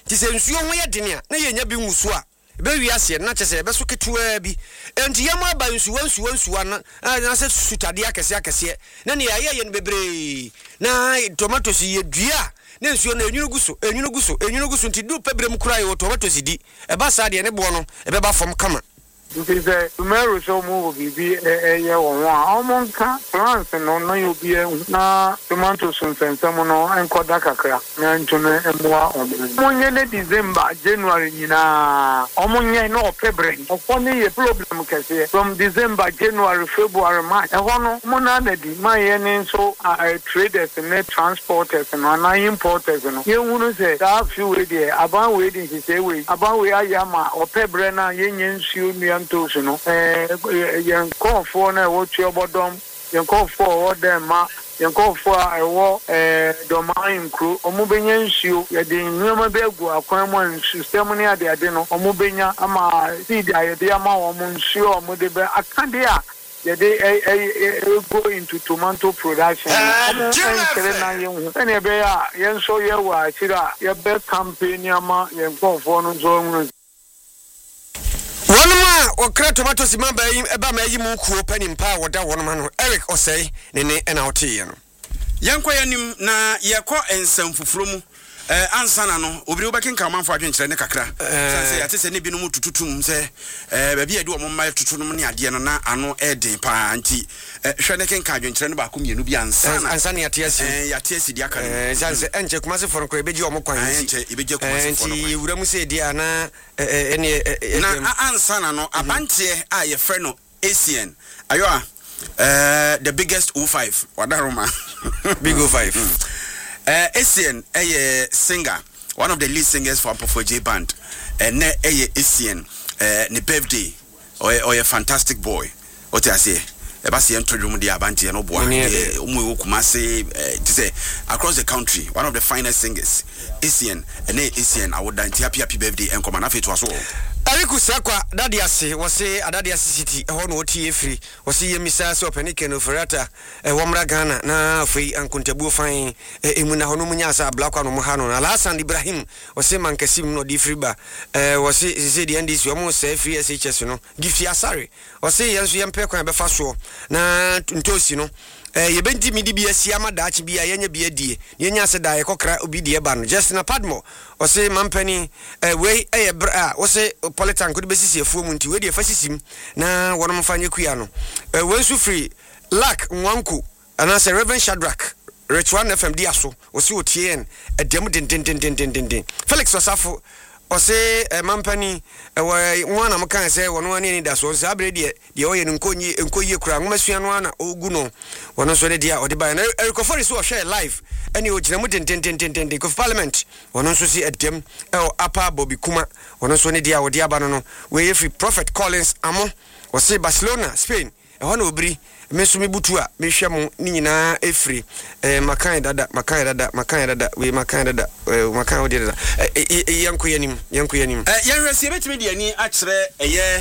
ti se nsuo ho ye dene a na ye nya bi ngusu a be wiase na kyese be so ketewa bi enti ye ma ba nsuwa na se sutade akese na ne ye no bebre na tomatoes ye dua na nsuo na enwunu guso nti du pebrem kura ye tomatoes di e ba sa de ne bo no e be ba fom kama nti se tomatoes so mu bibi ye won a omonka plants no na yo bi na tomatoes nsensem no enkoda kakra na ntune emwa omonye ne December January nyina omonye no February ofone ye problem kese from December January February March e hono mona na di ma ye ne so traders and transporters and importers no ye hunu se that few we there aban we dey say we aban we ayama o February na ye nyensuo nuanto so no yen confo na wo tue bodom yen confo wo dem ma yen confo a wo domain kru omubenya nsuo ye de nyoma be agu akwan mu system ne ade no omubenya ama seed ayede ama wo nsuo omude be akande a they go into tomato production. And be yen so ye wa chira ye be campaign ama yen go for no so Wonma okra tomatoes mamba eba ma yi mu kuo pani mpa woda wonma no Eric Osei ne na wote ye no yankwa yanim na yekọ ensam fufuro mu ansana no obiri obakenka manfo adwenkyere ne kakra sanse yate se ne bi no mutututum se baabi ade o momma tutu no ne ade no na ano eden pa anti hwe ne kenka adwenkyere ne ba ko mienu bi ansana yate asi dia ka no sanse enche kumase for nkọ ebeji o mo kwan enche ebeji kumase for no anti wura mu se dia na ene na ansana no abante a ye frɛ no ACN ayo the biggest O5 wadaroma big O5 ACN singer, one of the lead singers for Ampofo J Band, and ACN ne birthday or a fantastic boy. What I say, Ebasi Antodrum de Abanti and Oboa, Kumase, to say across the country, one of the finest singers, ACN and ACN. I would dine happy birthday and come on to us all. Ariku Sakwa Dadiase was say Adadiase City on OTA free was see Missa so Peniken of Ferrata Wamra Ghana na free and Kuntabu fine Imuna Honumunyasa Black on Mohano Alasan Ibrahim was say Mankasim no diffriba was say the endis you almost say free SHS no gift ya sorry was say yes we ampe kwa befaso na ntosi no ye benti midi bia siama dachi bia yenye bia die yenya se da ye kokra obi die ba no just na padmo o se mampani we bra o se politan ko de besisi afuom nti we de fasisim na wonom fanye kuya no we su free lack nwanku ana se Reverend Shadrack Rich One FM dia so o se otien edem den Felix Osafo o se mampani wana mkan se wono ani da so se abre de o ye nkonyi kura ngomasua no ana ogu no wono so de dia o de ba na erikofori so o share live ani o gina mu den ko parliament wono so si edem apa Bobby Kuma wono so ne dia o de aba no we free Prophet Collins amo o se Barcelona Spain hono obri mesumi butu a mehwe mo ni nyina efri makan dada we makan dada makan odi dada yanko yanim yanresi betimi de ani akere eye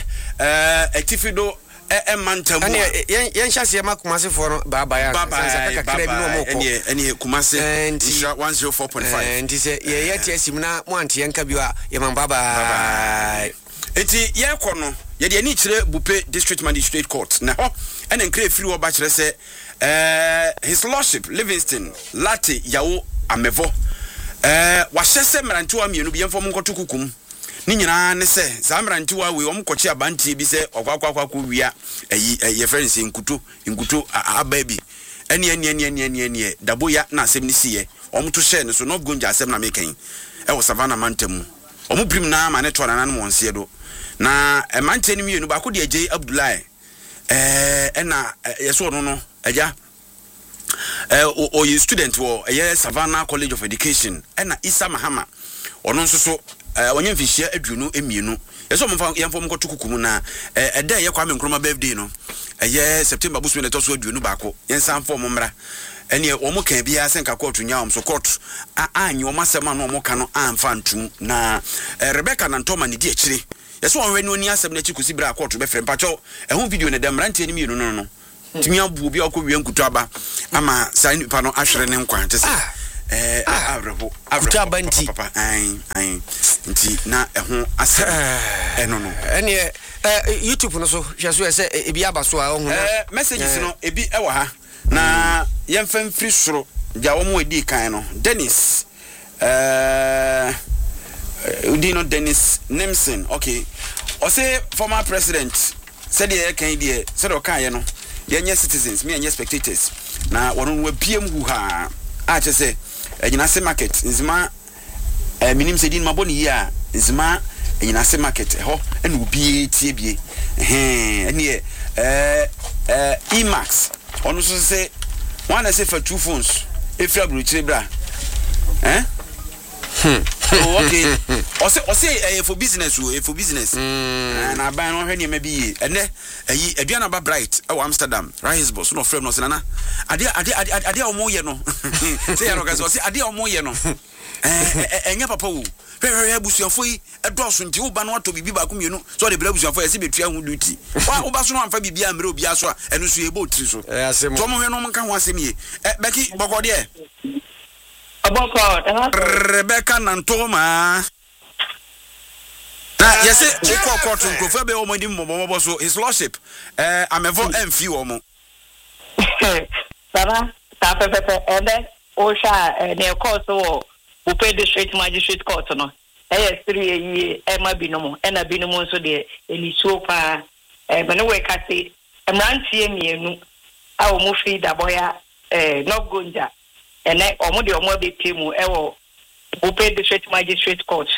atifido mantam yan hyase makumase for no baba ya kakra bi no moko eni kumase 104.5 nti se ye tiasim na mo ante yanka bi a ye man baba eti ye kono ye de ani kire Bupe District Magistrate Court na ho ene nkre free wo ba kire se His Lordship Livingston Lati Yawo Amevo wa hyese mrantewa mienu bi yemfo nkoto kukum ni nyina ne se za mrantewa we omkochi abantie bi se okwakwa wia ye friends nkuto ababi ene daboya na asem ni siye omto share ne so no gonja asem na mekan wo Savannah Mantamu omubrim na ma ne to na mo nse do na manteni mienu ba ko de J Abdullahi ena yeso no aja o ye student wo Savannah College of Education ena Isa Mahama ono nso so onye mfihia aduonu emienu yeso momfa yemfo mkoto kukumu na eda ye Kwame Nkrumah birthday no September busu ne to so aduonu ba ko yensan fo momra ene omo kan bia senka court nya om so court anyi o masema no omo ka no amfa ntum na Rebecca Nantoma ne di akire yeso onwe no ni asem na chikusi bra court be frem pacho ehun video ne demrante ni mienu no timi abu bi akọ wie nkutu aba ama sai nipa no ahwere ne nkwan te se abrebo papa ai nti na ɛho asɛ ɛno no ɛne YouTube no so hwɛ so sɛ ebi aba so a ɔho na messages no ebi ɛwɔ ha na yɛmfa mfiri soro gya wɔn edi kan no Dennis Udino Dennis Nimson okay ɔsɛ former president said the kan die said ɔka yɛ no yɛnyɛ citizens me yɛnyɛ spectators na wɔn no wabiem hu ha a kyɛ sɛ ɛnyina se market nzima minim sɛ din mabɔ ne yi a nzima ɛnyina se market ɛhɔ ɛna obi tie bie ɛne Emax ɔno so sɛ one say for two phones if you are bruchire bra oh okay ɔsɛ for business for business na ban no hwɛ ne ma bi yi ɛnɛ ayi aduana ba bright ɛwɔ Amsterdam rise boss no frame no sɛ nana ade ɔmo yɛ no sɛ yɛ no ka sɛ ade ɔmo yɛ no ɛnya papa wo hwɛ busuafo yi ɛdɔso nti wo ba no ato bibi ba ko mienu so de bra busuafo yɛ sɛ betua ho duty wo ba so no amfa bibia mre obi aso a ɛno so yɛ bɔ otiri so to mo hwɛ no mo nka ho asɛm yi beki bɔkɔde Rebecca Nantoma. Na yese chiko kotu nkrofo be o modi mbombo so his lordship amevo emfi wo mo. Baba ta pepe ebe o sha ne court wo Bupe District Magistrate Court no. Eye 3 yi e ma binom e na binom nso de elisuo pa me no we kase emrantie mienu a o mo fi daboya no gonja ene omo de omo be temu ewo Bupe District Magistrate Court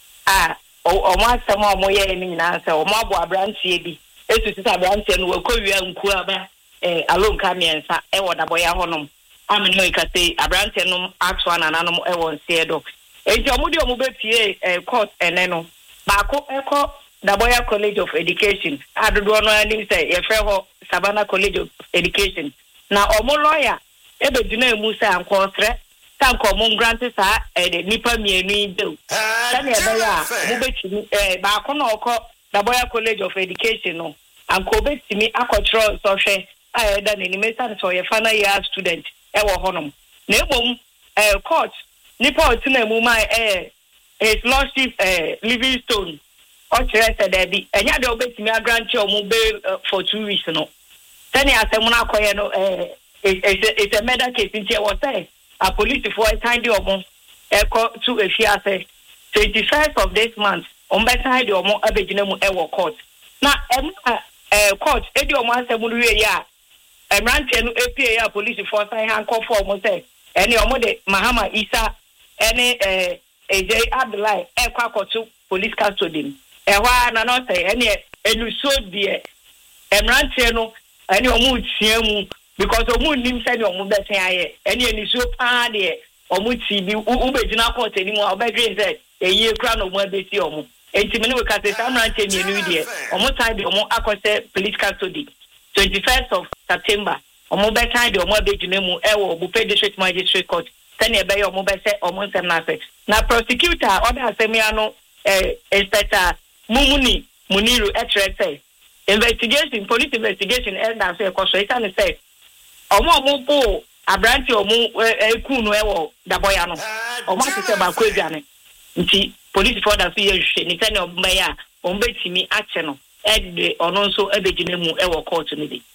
omo asema omo ye ni nyina se omo abo abrantie bi esu sisa abrantie no wakowia nku aba alonka miensa ewo daboya honom amene no ikase abrantie no atwa nananom ewo nse do eji omo de omo be pie court ene no baako eko Daboya College of Education adodo no ani se ye frɛ ho Savannah College of Education na omo lawyer ebe dina emu se ankosre tanko mo grant sa nipa mienu do tani ebe ya mo betimi baako na okọ Daboya College of Education no anko betimi akọtro so hwe ayeda ni mesa so ye final year student ewo honom na ebom court nipa otina emu mai his lordship Livingstone or said that be and ya do betimi grant your mobile for 2 weeks no tani asemuna koye no it's a murder case in was say a police for a time the echo to a fear say 21st of this month on better the omo abeginamu ewo court na court edi omo asemu ya emrantie no APA ya police for sign handcuff for omo say eni omo de Mahama Isa eni AJ Abdullahi ekwa kotu police custody ehwa na no say eni enuso de emrantie no eni omo tiamu because omu nim say the omu beten aye eni eniso pa de omu ti bi ubegina court eni mu obedwe say eye kra no mu abeti omu enti me ne we ka say samrantie ni enu de omu time de omu akose police custody 21st of September omu betan de omu abegina mu ewo Bupe District Magistrate Court tani ebe ye omu be say omu nsem na say na prosecutor order asemia no inspector Mumuni Muniru say investigation police investigation and that say cause it and say omo po abranti omo eku no ewo Daboya no omo se ba ko aduane nti police for that say hwe ni tani omo ya omo betimi ache no de ono nso abegina mu ewo court no bi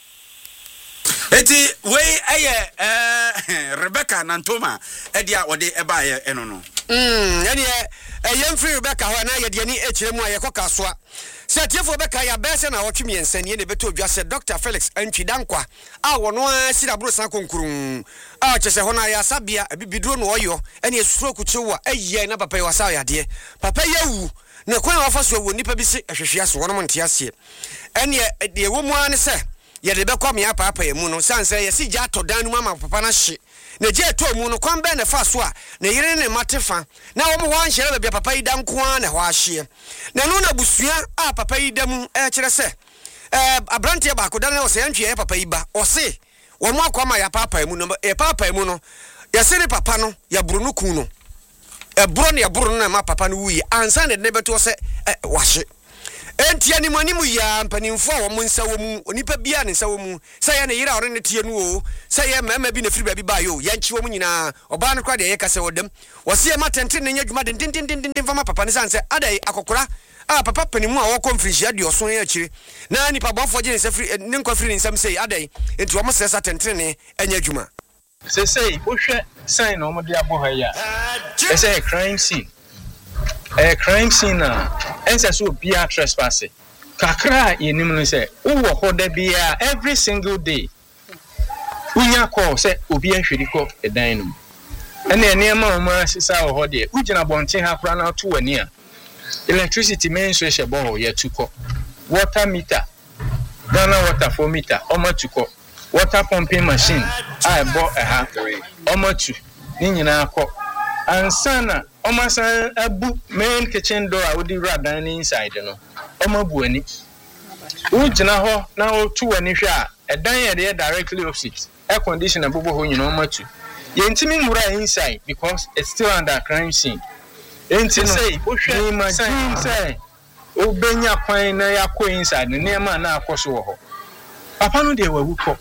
eti we Rebecca Nantoma edia wode eba ye eno no ene yemfri Rebecca ho na ye de ni echire mu aye koka soa se tiefo Rebecca ya bese na wotwe miensanie ne beto dwa se Dr. Felix Antwidankwa a wono asira bro san konkurun a chese ho na ya sabia bibiduro no oyo ene esuro kuchewa aye na papa wasa ya de papa yawu na kwan wa faso wo nipa bi se ahwehwe so wono monte ase ene de wo mu an se ye de be kwam ya papa emu no sanse ye si ja to dan no mama papa na hye na je to mu no kwan be na fa so a na yire ne matefa na wo mo ho anhyere be papa yi da nko a na ho ahye na no na busua a papa yi da mu kire se abrante ba ko da na o se antwe ya papa yi ba o se wo mo akwama ya papa emu no papa emu no ya se ne papa no ya buru no ku no buru no ya buru no na ma papa no wuyi ansa ne beto se wahye entia ni mani mu ya mpanimfo a wɔn nsa wɔ mu onipa bia ne nsa wɔ mu sɛ yɛ ne yira ɔne ne tie no o sɛ yɛ mɛma bi na firi baabi ba yo yɛnkyi wɔ mu nyinaa ɔbaa no kora de yɛ kasa wɔ dam wɔse yɛ ma tenten ne nya dwuma den fama papa ne san sɛ adai akokora papa panimu a wɔkɔ mfirinhyia de ɔso yɛ akyire na nipa bɔfo gye ne nsa firi ne nkɔ firi ne nsam sɛ adai enti wɔn sɛ sa tenten ne anya dwuma sɛ wohwɛ sign na wɔde abɔ ha ya ɛsɛ crime scene crime scene na ɛnsɛ so bia trespass kakra yenim no sɛ wowɔ hɔ da bia every single day unya call sɛ obi ahwedi kɔ edan no mu ɛna nneɛma wɔn asesa wɔ hɔ de wogyina bɔnten ha kora na to wani a electricity main switch ɛbɔ hɔ yɛ tukɔ water meter Ghana water 4 meter ɔma tukɔ water pumping machine a ɛbɔ ɛha ɔma tu ne nyinaa kɔ ansana ɔma san abu main kitchen door a wodi wura dan ne inside no ɔma bu ani wogyina hɔ na wotu wani hwɛ a ɛdan yɛ de directly opposite air conditioner bobɔ hɔ nyinaa ɔma tu yɛntimi nwura inside because it's still under crime scene enti no wohwɛ imagine sɛ obenya kwan na yakɔ inside ne nneɛma na akɔ so wɔ hɔ papa no de wawu kɔ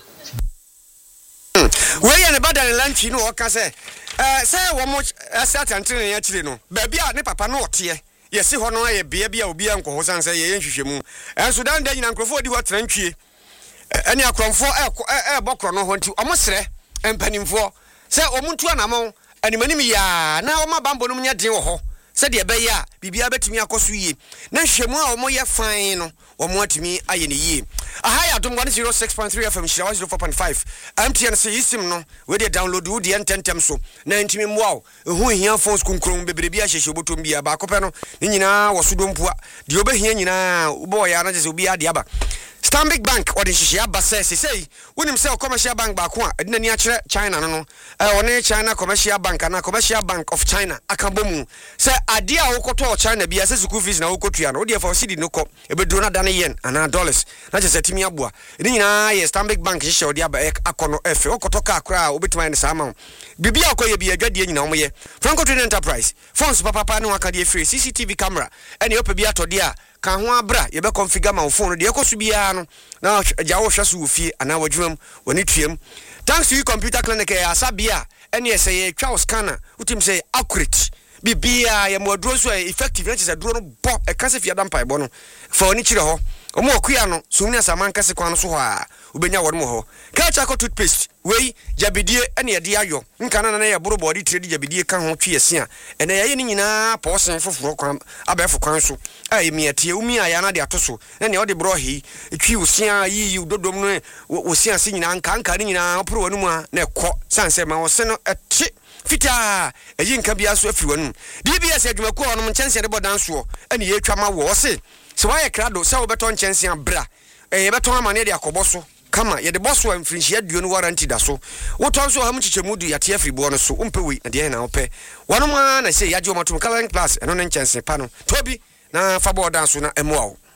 we yɛ ne bada ne lantwi no ɔka sɛ sɛ wɔn asatante ne akyire no baabi a ne papa no ɔteɛ yɛsi hɔ no ayɛ bea bia obi ankɔ hɔ san sɛ yɛ nhwehwɛ mu ɛnso dan da nyina nkrofo di hɔ trantwie ɛne akrɔmfo ɛbɔ krɔ no hɔ nti ɔmo srɛ mpanimfoɔ sɛ ɔmo ntu anamɔ animanim ya na ɔmo bambo no nya den wɔ hɔ sɛ de ɛbɛyɛ a bibia bɛtumi akɔso yie na hwɛmu a ɔmo yɛ fan no ɔmo atumi ayɛ ne yie aha ya dom 106.3 FM shira 104.5 MTN sɛ yisim no we de download wo de ententem so na ntimi mmoa ɛho hia phones kunkron bebrebe ahyehyɛ botom bia ba akɔpɛ no ne nyinaa wɔso dompoa de obɛhia nyinaa wobɔ ya na gye sɛ obi ade aba Stanbic Bank or the Shishia Basse say, when himself commercial bank back one, and then China no, on China commercial bank and a commercial bank of China, Akabomu. Say, idea Okoto China be as a school fees now Okotian, or dear for city no cop, a bedona than a yen and $1. Not just a Timiabua. Then I Stanbic Bank show the Abak Akono F. Okotoka cra, Obitman Samon. Bibiako be a good year now, Franco Train Enterprise, Fonts Papa no Acadie free CCTV camera, and the Opebiato dia. Kan ho abra ye be configure my phone de ekoso bia no na jawo hweso wo fie ana wadwum woni tuam thanks to you computer clinic asabia ene ye say twa scanner utim say accurate bibia ye moduro so effective na say duro no bo e kase fia da mpai bo no fa oni kire ho omo okua no sumni asaman kase kwan so ho a ubenya won mo ho ka chako toothpaste wei jabidie ene ye de ayo nka na ye boro body trade jabidie kan ho twe ese a ene ye ni nyina pɔsen foforo kwan abɛfo kwan so ai miatie umi aya na de atoso ene ɔde bro hi etwi osia yi dodom no osia se nyina nka ni nyina opro wanu mu a na ɛkɔ sanse ma wɔse no ɛte fita eyi nka bia so afiri wanu DBS adwumaku ɔnom nkyɛnse de bodanso ene ye twa ma wɔ se se wayɛ krado se wo beton nkyɛnse abra ye beton amane de akɔbɔ so kama ye de boss wa mfrinhia duo no warranty da so woton so ham chichemu du yate afiribo no so umpewi na de na opɛ wano ma na se yaje o matum current class eno ne nkyɛnse pa no tobi na fa board so na emoa wo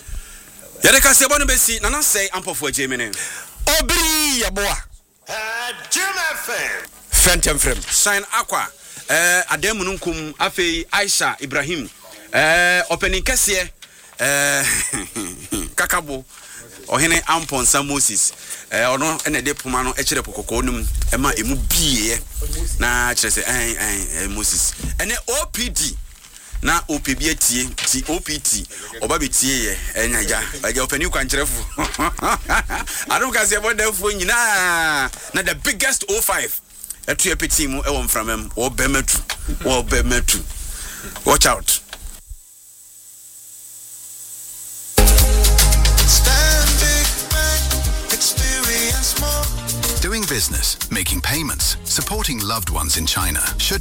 yade ka se bɔ no besi na na sɛ ampofo agyemene obiri yaboa Jim FM Phantom frame sign aqua adamu nkum afei Aisha Ibrahim opening kese kakabo ohene amponsa Moses ono ene de poma no ekire pokoko num ema emu biye na kire se Moses ene OPD na OPB atie ti OPT oba betie ye enyaja aja openi kwa nkyerefo adom ka se bodafo nyina na the biggest 05 etu epeti mu e wo mframem wo bematu watch out. Doing business, making payments, supporting loved ones in China should